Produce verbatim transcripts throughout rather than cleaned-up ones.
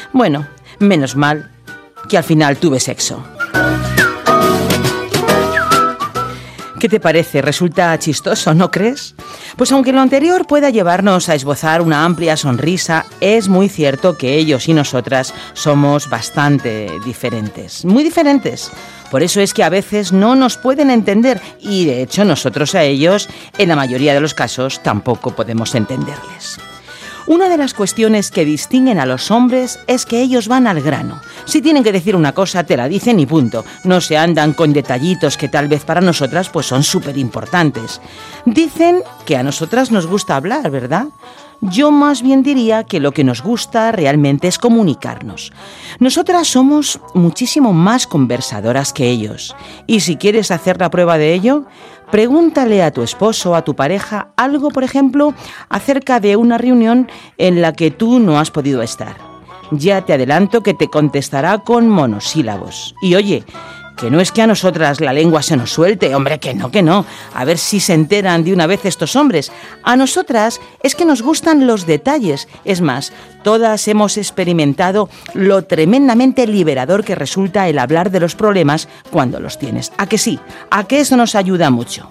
Bueno, menos mal que al final tuve sexo. ¿Qué te parece? ¿Resulta chistoso, no crees? Pues aunque lo anterior pueda llevarnos a esbozar una amplia sonrisa, es muy cierto que ellos y nosotras somos bastante diferentes, muy diferentes. Por eso es que a veces no nos pueden entender y, de hecho, nosotros a ellos, en la mayoría de los casos, tampoco podemos entenderles. Una de las cuestiones que distinguen a los hombres es que ellos van al grano. Si tienen que decir una cosa, te la dicen y punto. No se andan con detallitos que tal vez para nosotras pues son súper importantes. Dicen que a nosotras nos gusta hablar, ¿verdad? Yo más bien diría que lo que nos gusta realmente es comunicarnos. Nosotras somos muchísimo más conversadoras que ellos. Y si quieres hacer la prueba de ello, pregúntale a tu esposo o a tu pareja algo, por ejemplo, acerca de una reunión en la que tú no has podido estar. Ya te adelanto que te contestará con monosílabos. Y oye, que no es que a nosotras la lengua se nos suelte, hombre, que no, que no. A ver si se enteran de una vez estos hombres. A nosotras es que nos gustan los detalles. Es más, todas hemos experimentado lo tremendamente liberador que resulta el hablar de los problemas cuando los tienes. ¿A que sí? ¿A que eso nos ayuda mucho?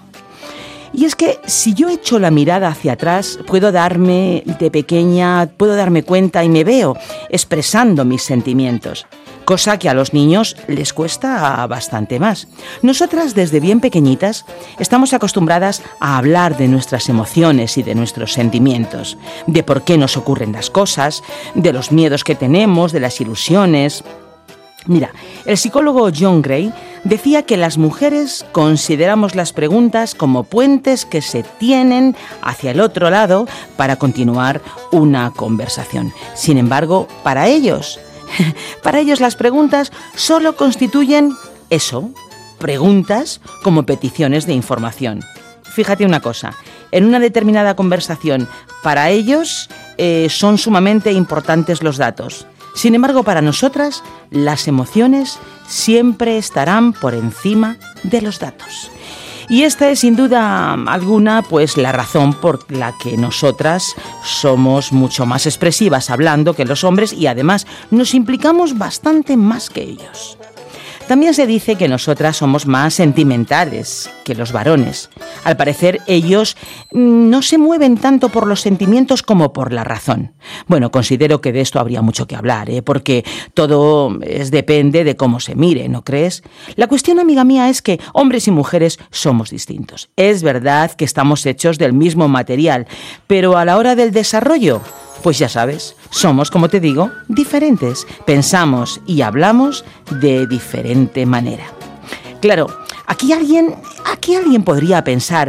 Y es que si yo echo la mirada hacia atrás, puedo darme de pequeña, puedo darme cuenta y me veo expresando mis sentimientos. Cosa que a los niños les cuesta bastante más. Nosotras, desde bien pequeñitas, estamos acostumbradas a hablar de nuestras emociones y de nuestros sentimientos, de por qué nos ocurren las cosas, de los miedos que tenemos, de las ilusiones. Mira, el psicólogo John Gray decía que las mujeres consideramos las preguntas como puentes que se tienen hacia el otro lado para continuar una conversación. Sin embargo, para ellos... Para ellos las preguntas solo constituyen eso, preguntas como peticiones de información. Fíjate una cosa, en una determinada conversación, para ellos eh, son sumamente importantes los datos. Sin embargo, para nosotras, las emociones siempre estarán por encima de los datos. Y esta es sin duda alguna pues la razón por la que nosotras somos mucho más expresivas hablando que los hombres y además nos implicamos bastante más que ellos. También se dice que nosotras somos más sentimentales que los varones. Al parecer, ellos no se mueven tanto por los sentimientos como por la razón. Bueno, considero que de esto habría mucho que hablar, ¿eh? Porque todo es, depende de cómo se mire, ¿no crees? La cuestión, amiga mía, es que hombres y mujeres somos distintos. Es verdad que estamos hechos del mismo material, pero a la hora del desarrollo, pues ya sabes, somos, como te digo, diferentes. Pensamos y hablamos de diferente manera. Claro, aquí alguien, aquí alguien podría pensar,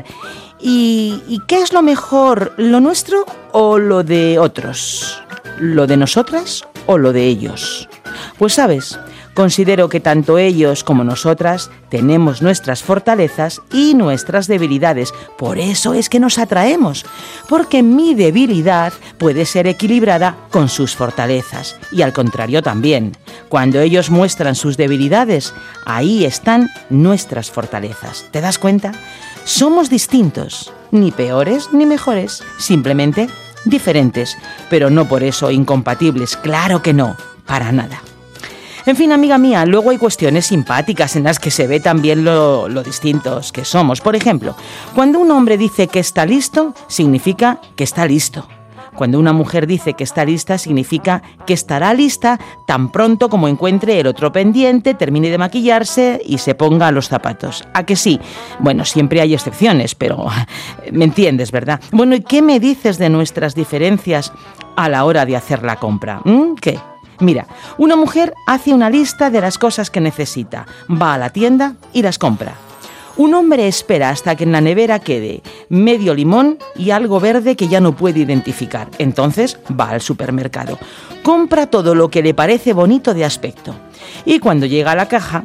¿y, ¿y qué es lo mejor, lo nuestro o lo de otros? ¿Lo de nosotras o lo de ellos? Pues sabes, considero que tanto ellos como nosotras tenemos nuestras fortalezas y nuestras debilidades. Por eso es que nos atraemos, porque mi debilidad puede ser equilibrada con sus fortalezas. Y al contrario también, cuando ellos muestran sus debilidades, ahí están nuestras fortalezas. ¿Te das cuenta? Somos distintos, ni peores ni mejores, simplemente diferentes, pero no por eso incompatibles, claro que no, para nada. En fin, amiga mía, luego hay cuestiones simpáticas en las que se ve también lo, lo distintos que somos. Por ejemplo, cuando un hombre dice que está listo, significa que está listo. Cuando una mujer dice que está lista, significa que estará lista tan pronto como encuentre el otro pendiente, termine de maquillarse y se ponga los zapatos. ¿A que sí? Bueno, siempre hay excepciones, pero me entiendes, ¿verdad? Bueno, ¿y qué me dices de nuestras diferencias a la hora de hacer la compra? ¿Mm? ¿Qué? Mira, una mujer hace una lista de las cosas que necesita, va a la tienda y las compra. Un hombre espera hasta que en la nevera quede medio limón y algo verde que ya no puede identificar. Entonces va al supermercado, compra todo lo que le parece bonito de aspecto y cuando llega a la caja,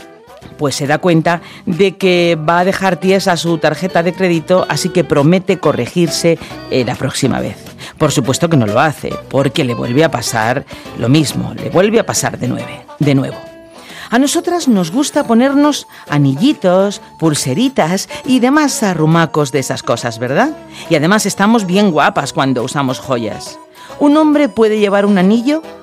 pues se da cuenta de que va a dejar tiesa su tarjeta de crédito, así que promete corregirse eh, la próxima vez. Por supuesto que no lo hace, porque le vuelve a pasar lo mismo, le vuelve a pasar de nueve, de nuevo. A nosotras nos gusta ponernos anillitos, pulseritas y demás arrumacos de esas cosas, ¿verdad? Y además estamos bien guapas cuando usamos joyas. Un hombre puede llevar un anillo